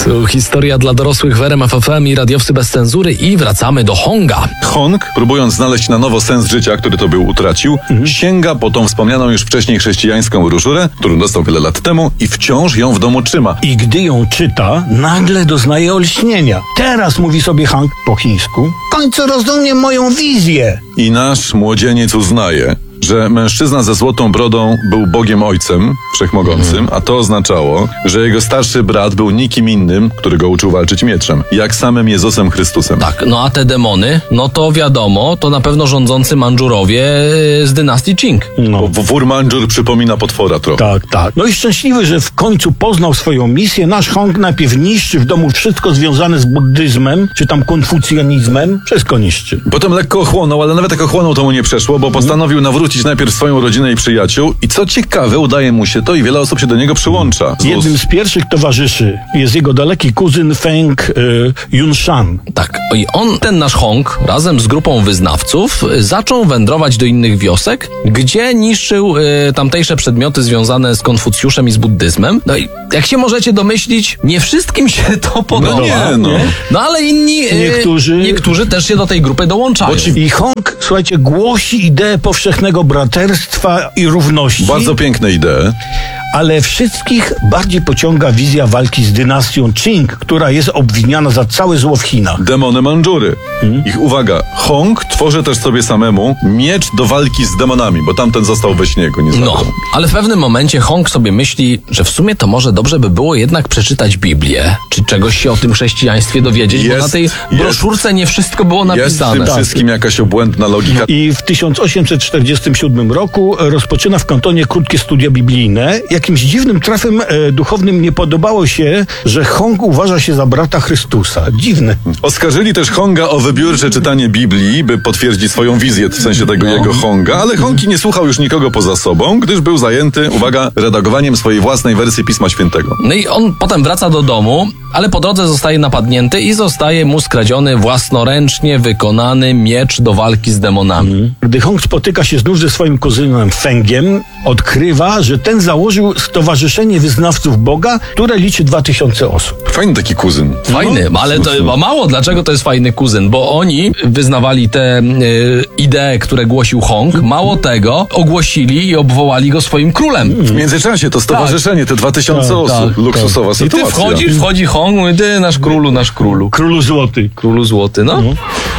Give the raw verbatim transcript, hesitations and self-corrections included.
Tu historia dla dorosłych w R M F F M i radiowcy bez cenzury i wracamy do Honga. Hong, próbując znaleźć na nowo sens życia, który to był utracił, mhm. sięga po tą wspomnianą już wcześniej chrześcijańską broszurę, którą dostał wiele lat temu i wciąż ją w domu trzyma. I gdy ją czyta, nagle doznaje olśnienia. Teraz mówi sobie Hong po chińsku: w końcu rozumiem moją wizję. I nasz młodzieniec uznaje, że mężczyzna ze złotą brodą był Bogiem Ojcem Wszechmogącym, a to oznaczało, że jego starszy brat był nikim innym, który go uczył walczyć mieczem, jak samym Jezusem Chrystusem. Tak, no a te demony, no to wiadomo, to na pewno rządzący Mandżurowie z dynastii Qing. No. Bo wór Mandżur przypomina potwora trochę. Tak, tak. No i szczęśliwy, że w końcu poznał swoją misję, nasz Hong najpierw niszczy w domu wszystko związane z buddyzmem, czy tam konfucjanizmem, wszystko niszczy. Potem lekko ochłonął, ale nawet jak ochłonął, to mu nie przeszło, bo postanowił nawrócić najpierw swoją rodzinę i przyjaciół i co ciekawe, udaje mu się to i wiele osób się do niego przyłącza. Jednym z pierwszych towarzyszy jest jego daleki kuzyn Feng y, Yunshan. Tak, i on, ten nasz Hong, razem z grupą wyznawców zaczął wędrować do innych wiosek, gdzie niszczył y, tamtejsze przedmioty związane z Konfucjuszem i z buddyzmem. No i jak się możecie domyślić, nie wszystkim się to podoba. No nie, no. No ale inni, y, niektórzy... niektórzy też się do tej grupy dołączają. I Hong, słuchajcie, głosi ideę powszechnego braterstwa i równości. Bardzo piękne idee. Ale wszystkich bardziej pociąga wizja walki z dynastią Qing, która jest obwiniana za całe zło w Chinach. Demony Mandżury. Hmm? Ich uwaga, Hong tworzy też sobie samemu miecz do walki z demonami, bo tamten został we śnie, go nie zabrał. No, ale w pewnym momencie Hong sobie myśli, że w sumie to może dobrze by było jednak przeczytać Biblię, czy czegoś się o tym chrześcijaństwie dowiedzieć, jest, bo na tej jest, broszurce nie wszystko było napisane. Jest w tym tak. wszystkim jakaś obłędna logika. I w tysiąc osiemset czterdziestym siódmym roku rozpoczyna w kantonie krótkie studia biblijne. Jakimś dziwnym trafem e, duchownym nie podobało się, że Hong uważa się za brata Chrystusa. Dziwne. Oskarżyli też Honga o wybiórcze czytanie Biblii, by potwierdzić swoją wizję, w sensie tego no. jego Honga, ale Hongi nie słuchał już nikogo poza sobą, gdyż był zajęty, uwaga, redagowaniem swojej własnej wersji Pisma Świętego. No i on potem wraca do domu, ale po drodze zostaje napadnięty i zostaje mu skradziony własnoręcznie wykonany miecz do walki z demonami. Gdy Hong spotyka się znów ze swoim kuzynem Fengiem, odkrywa, że ten założył Stowarzyszenie Wyznawców Boga, które liczy dwa tysiące osób. Fajny taki kuzyn. Fajny, no, ale to mało. Dlaczego to jest fajny kuzyn? Bo oni wyznawali te y, idee, które głosił Hong. Mało tego, ogłosili i obwołali go swoim królem. W międzyczasie to stowarzyszenie, te dwa tysiące tak, osób. tak, Luksusowa I sytuacja. ty wchodzisz, wchodzi Hong, mówi, ty nasz królu, nasz królu. Królu Złoty. Królu złoty, no. Mhm.